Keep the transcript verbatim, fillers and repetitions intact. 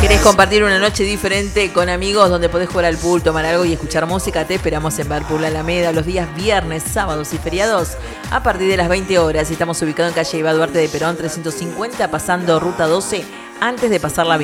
¿Querés compartir una noche diferente con amigos donde podés jugar al pool, tomar algo y escuchar música? Te esperamos en Bar Pool Alameda los días viernes, sábados y feriados a partir de las veinte horas. Estamos ubicados en calle Eva Duarte de Perón trescientos cincuenta, pasando ruta doce antes de pasar la